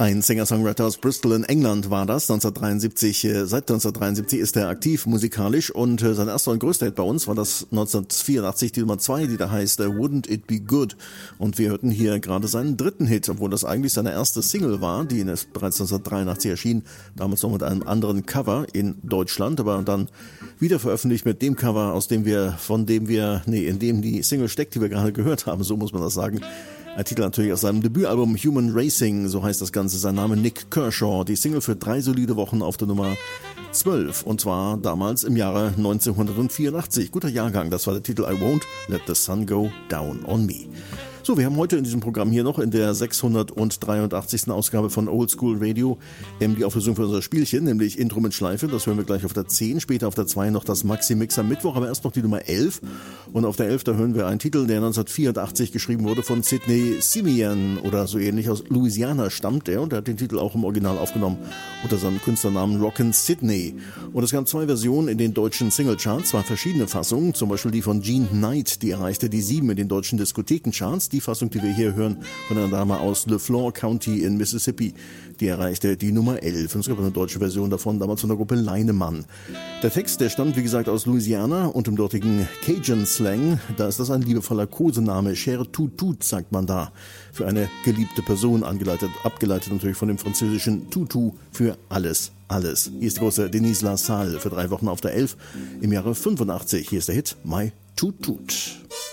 Ein Singer-Songwriter aus Bristol in England war das, 1973. Seit 1973 ist er aktiv musikalisch und sein erster und größter Hit bei uns war das 1984, die Nummer 2, die da heißt Wouldn't It Be Good. Und wir hörten hier gerade seinen dritten Hit, obwohl das eigentlich seine erste Single war, die bereits 1983 erschien, damals noch mit einem anderen Cover in Deutschland, aber dann wieder veröffentlicht mit dem Cover, in dem die Single steckt, die wir gerade gehört haben, so muss man das sagen. Ein Titel natürlich aus seinem Debütalbum Human Racing, so heißt das Ganze, sein Name Nik Kershaw. Die Single für 3 solide Wochen auf der Nummer 12 und zwar damals im Jahre 1984. Guter Jahrgang, das war der Titel I Won't Let the Sun Go Down on Me. So, wir haben heute in diesem Programm hier noch in der 683. Ausgabe von Old School Radio die Auflösung für unser Spielchen, nämlich Intro mit Schleife. Das hören wir gleich auf der 10, später auf der 2 noch das Maxi-Mix am Mittwoch, aber erst noch die Nummer 11. Und auf der 11, da hören wir einen Titel, der 1984 geschrieben wurde von Sidney Simian oder so ähnlich. Aus Louisiana stammt er und er hat den Titel auch im Original aufgenommen unter seinem Künstlernamen Rockin' Sidney. Und es gab 2 Versionen in den deutschen Singlecharts, 2 verschiedene Fassungen, zum Beispiel die von Jean Knight, die erreichte die 7 in den deutschen Diskothekencharts. Die Fassung, die wir hier hören, von einer Dame aus LeFlore County in Mississippi, die erreichte die Nummer 11. Und es gab eine deutsche Version davon, damals von der Gruppe Leinemann. Der Text, der stammt, wie gesagt, aus Louisiana und im dortigen Cajun-Slang. Da ist das ein liebevoller Kosename. Cher Tut Tut, sagt man da, für eine geliebte Person, abgeleitet natürlich von dem französischen Tutu für alles, alles. Hier ist die große Denise LaSalle für 3 Wochen auf der 11 im Jahre 85. Hier ist der Hit My Tut Tut.